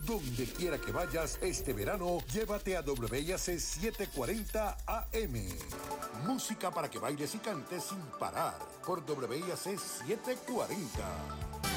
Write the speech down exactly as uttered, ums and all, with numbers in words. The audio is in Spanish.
Donde quiera que vayas este verano, llévate a W I A C setecientos cuarenta A M. Música para que bailes y cantes sin parar por W I A C setecientos cuarenta.